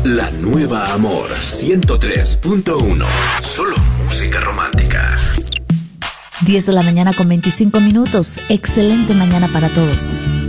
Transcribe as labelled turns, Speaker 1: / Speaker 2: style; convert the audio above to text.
Speaker 1: La nueva Amor 103.1. Solo música romántica.
Speaker 2: 10 de la mañana con 25 minutos. Excelente mañana para todos.